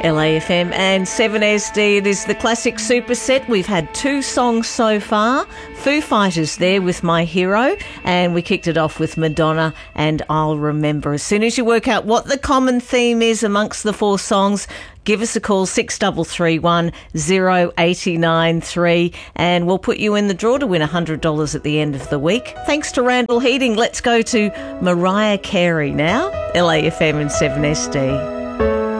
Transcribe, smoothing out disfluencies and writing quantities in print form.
LAFM and 7SD. It is the classic superset. We've had 2 songs so far. Foo Fighters there with My Hero, and we kicked it off with Madonna and I'll Remember. As soon as you work out what the common theme is amongst the 4 songs, give us a call, 6331 0893, and we'll put you in the draw to win $100 at the end of the week. Thanks to Randall Heating. Let's go to Mariah Carey now. LAFM and 7SD.